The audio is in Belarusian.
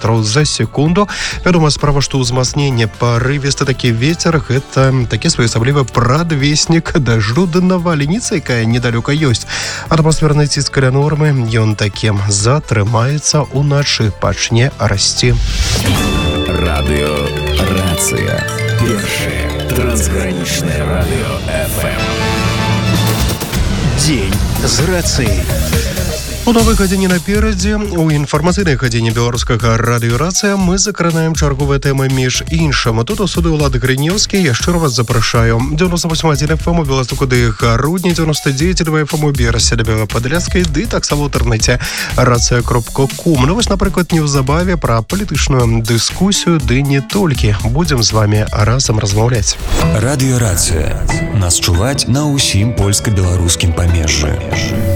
метраў за секунду. Вядома, справа, што ўзмацненне парывісты такі вецер, гэта такі своеасаблівы прадвеснік дажджу ды навальніцы, якая недалёка ёсць. Атмасферны ціск каля нормы, ён такім затрымаецца, уначы пачне расці. Радыёрацыя. Першае трансгранічнае радыё FM. Дзень з рацыяй. У новай гадзіне наперадзе, у інфармацыйнай гадзіне беларускага радыёрацыя мы закранаем чарговыя тэмы між іншым. Тут у суды ўлады Грынеўскі я шчыра вас запрашаю. 98,1 FM у Беластоку ды Гарудні, 99,2 FM у Берасе да Белападляцкай, ды таксама ў інтэрнэце рацыя.ком. Ну вось, напрыклад, неўзабаве пра палітычную дыскусію, ды не толькі. Будзем з вамі разам размаўляць. Радыёрацыя. Нас чуваць на ўсім польска-беларускім памежжы.